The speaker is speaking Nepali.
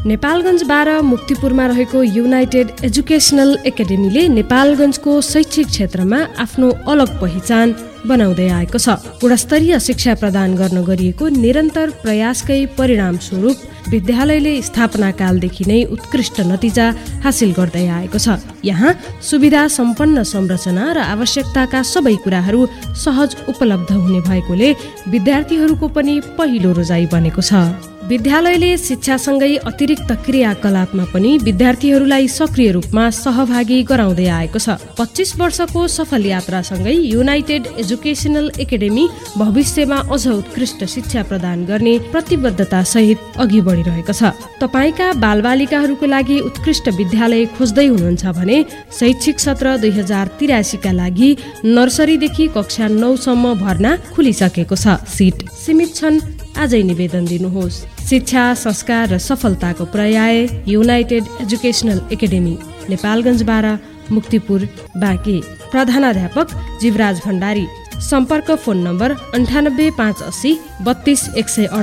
नेपालगञ्ज 12 मुक्तिपुरमा रहेको युनाइटेड एजुकेसनल एकाडेमीले नेपालगञ्जको शैक्षिक क्षेत्रमा आफ्नो अलग पहिचान बनाउँदै आएको छ। गुणस्तरीय शिक्षा प्रदान गर्न गरिएको निरन्तर प्रयासकै परिणामस्वरूप विद्यालयले स्थापना कालदेखि नै उत्कृष्ट नतिजा हासिल गर्दै आएको छ। यहाँ सुविधा सम्पन्न संरचना र आवश्यकताका सबै कुराहरू सहज उपलब्ध हुने भएकोले विद्यार्थीहरूको पनि पहिलो रोजाइ बनेको छ। विद्यालयले शिक्षासँगै अतिरिक्त क्रियाकलापमा पनि विद्यार्थीहरूलाई सक्रिय रूपमा सहभागी गराउँदै आएको छ। 25 वर्षको सफल यात्रासँगै युनाइटेड एजुकेसनल एकाडेमी भविष्यमा अझ उत्कृष्ट शिक्षा प्रदान गर्ने प्रतिबद्धता सहित अघि बढिरहेको छ। तपाईका बालबालिकाहरूको लागि उत्कृष्ट विद्यालय खोज्दै हुनुहुन्छ भने शैक्षिक सत्र 2083 का लागि नर्सरीदेखि कक्षा 9 सम्म भर्ना खुलिसकेको छ। सिट सीमित छन्। आजै निवेदन दिनुहोस्। शिक्षा, संस्कार र सफलताको पर्याय United educational academy, Nepalgunj 12 मुक्तिपुर Banke. प्रधानाध्यापक जीवराज भण्डारी। सम्पर्क फोन नम्बर 98 580 32 138।